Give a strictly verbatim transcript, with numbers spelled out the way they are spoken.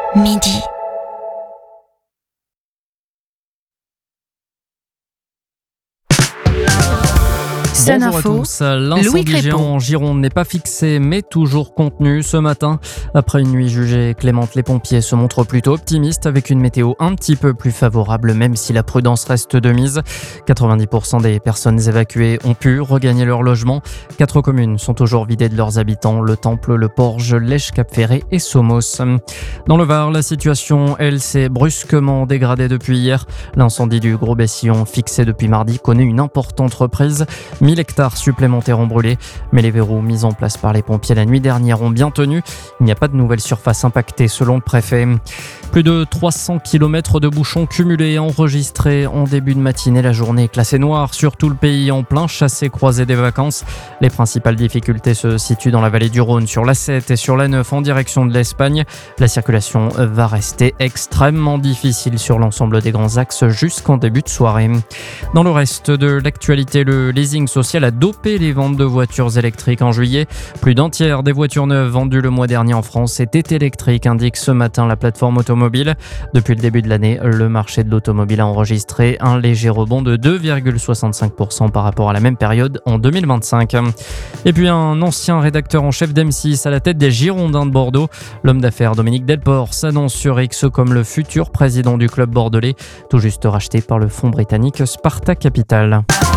Midi. Bonjour à tous. L'incendie géant en Gironde n'est pas fixé mais toujours contenu ce matin. Après une nuit jugée clémente, les pompiers se montrent plutôt optimistes avec une météo un petit peu plus favorable même si la prudence reste de mise. quatre-vingt-dix pour cent des personnes évacuées ont pu regagner leur logement. Quatre communes sont toujours vidées de leurs habitants, le Temple, le Porge, Lèche, Cap-Ferré et Somos. Dans le Var, la situation, elle, s'est brusquement dégradée depuis hier. L'incendie du Gros Bessillon, fixé depuis mardi, connaît une importante reprise. mille hectares supplémentaires ont brûlé, mais les verrous mis en place par les pompiers la nuit dernière ont bien tenu. Il n'y a pas de nouvelles surfaces impactées selon le préfet. Plus de trois cents kilomètres de bouchons cumulés enregistrés en début de matinée. La journée est classée noire sur tout le pays en plein chassé-croisé des vacances. Les principales difficultés se situent dans la vallée du Rhône, sur l'A sept et sur l'A neuf en direction de l'Espagne. La circulation va rester extrêmement difficile sur l'ensemble des grands axes jusqu'en début de soirée. Dans le reste de l'actualité, le leasing social a dopé les ventes de voitures électriques en juillet. Plus d'un tiers des voitures neuves vendues le mois dernier en France étaient électriques, indique ce matin la plateforme automobile. Depuis le début de l'année, le marché de l'automobile a enregistré un léger rebond de deux virgule soixante-cinq pour cent par rapport à la même période en deux mille vingt-cinq. Et puis un ancien rédacteur en chef d'M six à la tête des Girondins de Bordeaux. L'homme d'affaires Dominique Delport s'annonce sur X comme le futur président du club bordelais, tout juste racheté par le fonds britannique Sparta Capital.